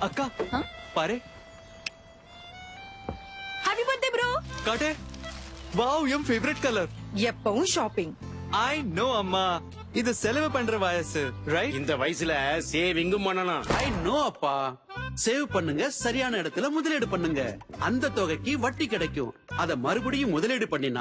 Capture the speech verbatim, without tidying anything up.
அக்கா பாரு. Happy birthday bro. காட்டு. வாவ், என் ஃபேவரட் கலர். எப்பவும் ஷாப்பிங். ஐ நோ அம்மா, இது செலவு பண்ற வயசு, ரைட்? இந்த வயசுல சேவிங்கும் பண்ணணும். ஐ நோ அப்பா. சேவ் பண்ணுங்க, சரியான இடத்துல முதலீடு பண்ணுங்க. அந்த தொகைக்கு வட்டி கிடைக்கும். அத மறுபடியும் முதலீடு பண்ணினா